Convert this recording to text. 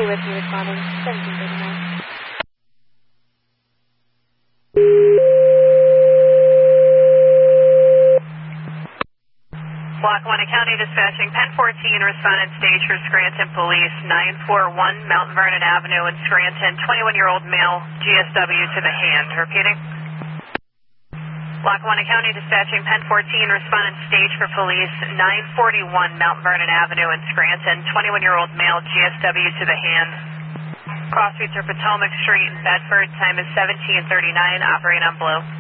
with me responding 1739. Block 1 County Dispatching, Penn 14, respondent stage for Scranton Police, 941 Mountain Vernon Avenue in Scranton, 21-year-old male, GSW to the hand. Repeating. Block 1 County Dispatching, Penn 14, respondent stage for police, 941 Mountain Vernon Avenue in Scranton, 21-year-old male, GSW to the hand. Cross streets are Potomac Street in Bedford, time is 1739, operating on blue.